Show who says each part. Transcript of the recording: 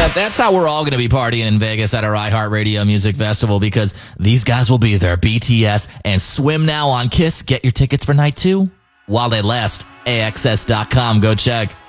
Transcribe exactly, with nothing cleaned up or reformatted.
Speaker 1: Yeah, that's how we're all going to be partying in Vegas at our iHeartRadio Music Festival, because these guys will be there. B T S and Swim Now on Kiss. Get your tickets for night two while they last. A X S dot com. Go check.